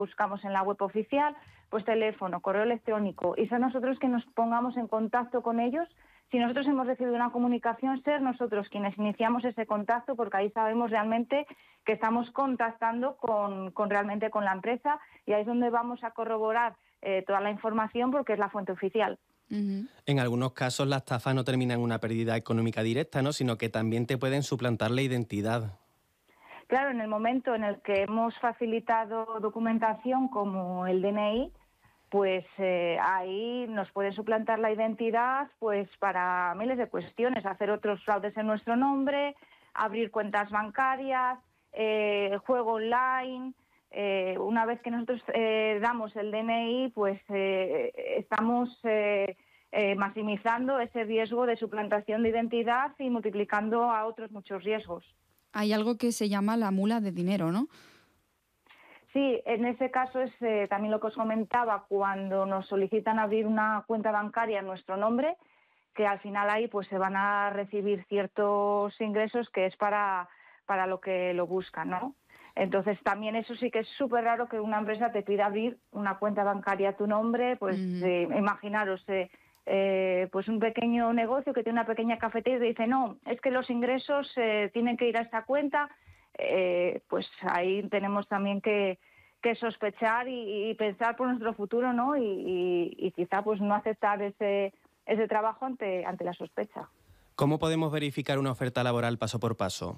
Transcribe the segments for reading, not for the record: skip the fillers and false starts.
buscamos en la web oficial, pues teléfono, correo electrónico, y ser nosotros que nos pongamos en contacto con ellos. Si nosotros hemos recibido una comunicación, ser nosotros quienes iniciamos ese contacto, porque ahí sabemos realmente que estamos contactando realmente con la empresa, y ahí es donde vamos a corroborar toda la información, porque es la fuente oficial. Uh-huh. En algunos casos la estafa no termina en una pérdida económica directa, ¿no?, sino que también te pueden suplantar la identidad. Claro, en el momento en el que hemos facilitado documentación como el DNI, pues ahí nos pueden suplantar la identidad pues para miles de cuestiones, hacer otros fraudes en nuestro nombre, abrir cuentas bancarias, juego online. Una vez que nosotros damos el DNI, pues estamos maximizando ese riesgo de suplantación de identidad y multiplicando a otros muchos riesgos. Hay algo que se llama la mula de dinero, ¿no? Sí, en ese caso es también lo que os comentaba, cuando nos solicitan abrir una cuenta bancaria en nuestro nombre, que al final ahí pues se van a recibir ciertos ingresos que es para lo que lo buscan, ¿no? Entonces también eso sí que es súper raro que una empresa te pida abrir una cuenta bancaria a tu nombre, pues imaginaros, pues un pequeño negocio que tiene una pequeña cafetería y dice, no, es que los ingresos tienen que ir a esta cuenta. Pues ahí tenemos también que sospechar y pensar por nuestro futuro, ¿no? Y quizá pues no aceptar ese trabajo ante la sospecha. ¿Cómo podemos verificar una oferta laboral paso por paso?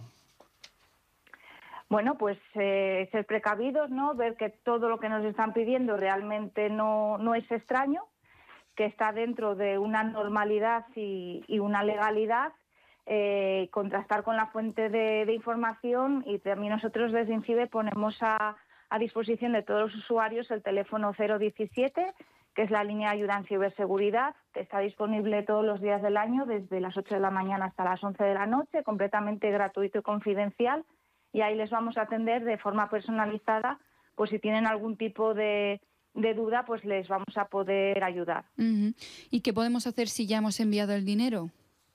Bueno, pues ser precavidos, ¿no? Ver que todo lo que nos están pidiendo realmente no es extraño, que está dentro de una normalidad y una legalidad. Contrastar con la fuente de información, y también nosotros desde INCIBE ponemos a disposición de todos los usuarios el teléfono 017, que es la línea de ayuda en ciberseguridad, que está disponible todos los días del año desde las 8 de la mañana hasta las 11 de la noche, completamente gratuito y confidencial, y ahí les vamos a atender de forma personalizada, pues si tienen algún tipo de duda, pues les vamos a poder ayudar. Uh-huh. ¿Y qué podemos hacer si ya hemos enviado el dinero?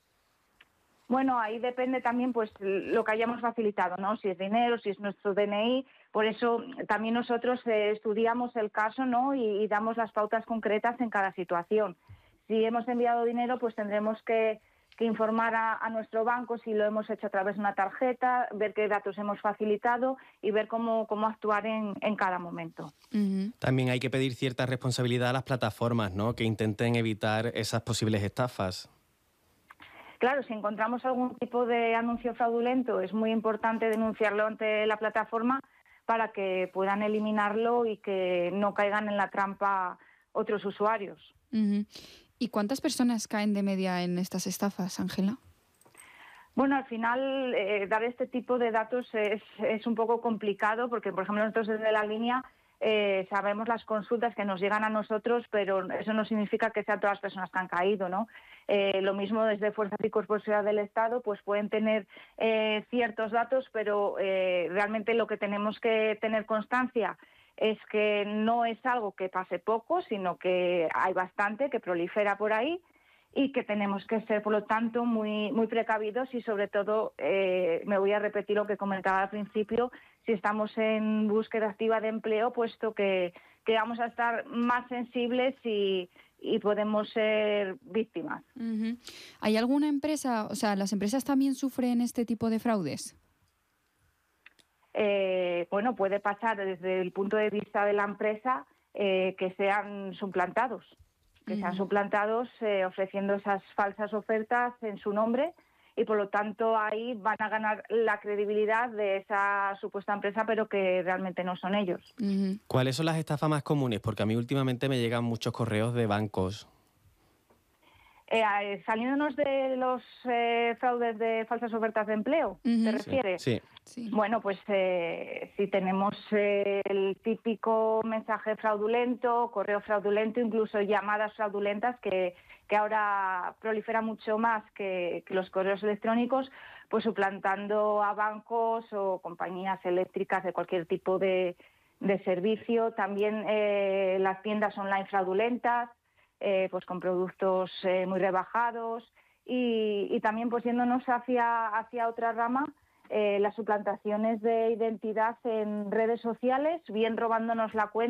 Bueno, ahí depende también pues lo que hayamos facilitado, ¿no? Si es dinero, si es nuestro DNI. Por eso también nosotros estudiamos el caso, ¿no? Y damos las pautas concretas en cada situación. Si hemos enviado dinero, pues tendremos que informar a nuestro banco si lo hemos hecho a través de una tarjeta, ver qué datos hemos facilitado y ver cómo actuar en cada momento. Uh-huh. También hay que pedir cierta responsabilidad a las plataformas, ¿no?, que intenten evitar esas posibles estafas. Claro, si encontramos algún tipo de anuncio fraudulento, es muy importante denunciarlo ante la plataforma para que puedan eliminarlo y que no caigan en la trampa otros usuarios. Uh-huh. ¿Y cuántas personas caen de media en estas estafas, Ángela? Bueno, al final dar este tipo de datos es un poco complicado porque, por ejemplo, nosotros desde la línea sabemos las consultas que nos llegan a nosotros, pero eso no significa que sean todas las personas que han caído, ¿no? Lo mismo desde Fuerzas y Cuerpos de Seguridad del Estado, pues pueden tener ciertos datos, pero realmente lo que tenemos que tener constancia es que no es algo que pase poco, sino que hay bastante, que prolifera por ahí, y que tenemos que ser, por lo tanto, muy, muy precavidos y, sobre todo, me voy a repetir lo que comentaba al principio, si estamos en búsqueda activa de empleo, puesto que vamos a estar más sensibles y podemos ser víctimas. Uh-huh. ¿Hay alguna empresa, o sea, las empresas también sufren este tipo de fraudes? Bueno, puede pasar desde el punto de vista de la empresa que sean suplantados. Que sean suplantados ofreciendo esas falsas ofertas en su nombre, y por lo tanto ahí van a ganar la credibilidad de esa supuesta empresa, pero que realmente no son ellos. Uh-huh. ¿Cuáles son las estafas más comunes? Porque a mí últimamente me llegan muchos correos de bancos. Saliéndonos de los fraudes de falsas ofertas de empleo, ¿te refieres? Sí. Bueno, pues si tenemos el típico mensaje fraudulento, correo fraudulento, incluso llamadas fraudulentas que ahora prolifera mucho más que los correos electrónicos, pues suplantando a bancos o compañías eléctricas de cualquier tipo de servicio. También las tiendas online fraudulentas, pues con productos muy rebajados, y también pues yéndonos hacia otra rama, las suplantaciones de identidad en redes sociales, bien robándonos la cuenta